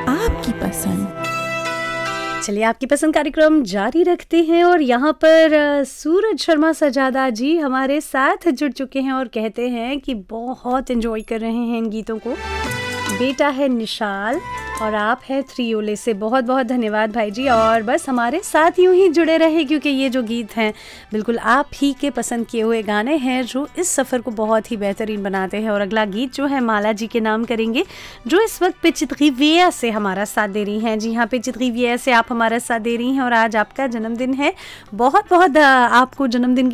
आपकी पसंद। चलिए आपकी पसंद कार्यक्रम जारी रखते हैं और यहाँ पर सूरज शर्मा सजादा जी हमारे साथ जुड़ चुके हैं और कहते हैं कि बहुत एंजॉय कर रहे हैं इन गीतों को। बेटा है निशाल और आप हैं थ्रियोले से। बहुत बहुत धन्यवाद भाई जी, और बस हमारे साथ यूं ही जुड़े रहे क्योंकि ये जो गीत हैं बिल्कुल आप ही के पसंद किए हुए गाने हैं जो इस सफ़र को बहुत ही बेहतरीन बनाते हैं। और अगला गीत जो है माला जी के नाम करेंगे जो इस वक्त पेचितगीविया से हमारा साथ दे रही हैं। जी हाँ, पेचितगीविया से आप हमारा साथ दे रही हैं और आज आपका जन्मदिन है। बहुत बहुत आपको जन्मदिन